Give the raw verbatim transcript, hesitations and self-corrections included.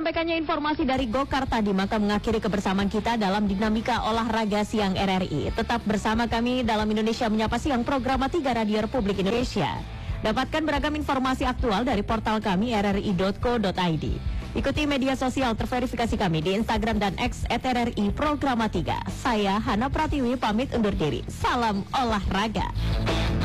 disampaikannya informasi dari Gokar tadi, maka mengakhiri kebersamaan kita dalam dinamika olahraga siang R R I. Tetap bersama kami dalam Indonesia Menyapa Siang, program tiga Radio Republik Indonesia. Dapatkan beragam informasi aktual dari portal kami r r i dot co dot i d. Ikuti media sosial terverifikasi kami di Instagram dan X at R R I Programa tiga. Saya Hana Pratiwi pamit undur diri. Salam olahraga.